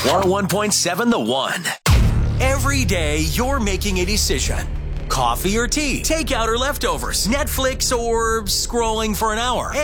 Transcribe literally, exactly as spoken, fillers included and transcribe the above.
one oh one point seven The One. Every day, you're making a decision. Coffee or tea, takeout or leftovers, Netflix or scrolling for an hour.